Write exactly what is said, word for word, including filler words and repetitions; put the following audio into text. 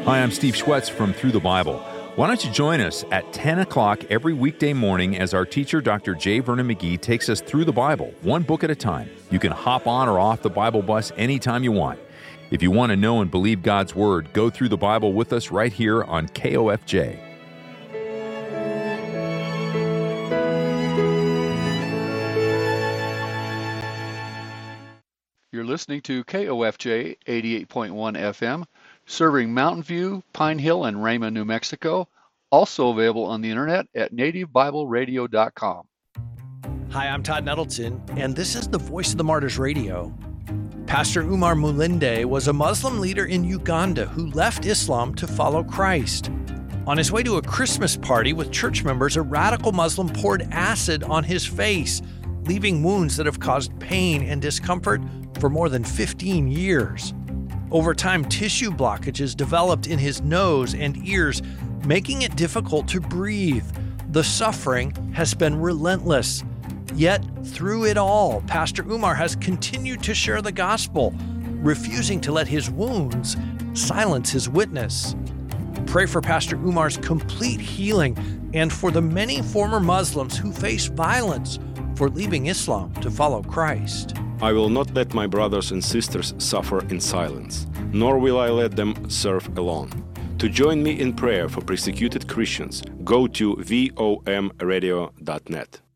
Hi, I'm Steve Schwetz from Through the Bible. Why don't you join us at ten o'clock every weekday morning as our teacher, Doctor J. Vernon McGee, takes us through the Bible, one book at a time. You can hop on or off the Bible bus anytime you want. If you want to know and believe God's Word, go through the Bible with us right here on K O F J. You're listening to K O F J eighty-eight point one F M, serving Mountain View, Pine Hill, and Rama, New Mexico. Also available on the internet at native bible radio dot com. Hi, I'm Todd Nettleton, and this is the Voice of the Martyrs Radio. Pastor Umar Mulinde was a Muslim leader in Uganda who left Islam to follow Christ. On his way to a Christmas party with church members, a radical Muslim poured acid on his face, leaving wounds that have caused pain and discomfort for more than fifteen years. Over time, tissue blockages developed in his nose and ears, making it difficult to breathe. The suffering has been relentless. Yet, through it all, Pastor Umar has continued to share the gospel, refusing to let his wounds silence his witness. Pray for Pastor Umar's complete healing and for the many former Muslims who face violence for leaving Islam to follow Christ. I will not let my brothers and sisters suffer in silence, nor will I let them serve alone. To join me in prayer for persecuted Christians, go to V O M radio dot net.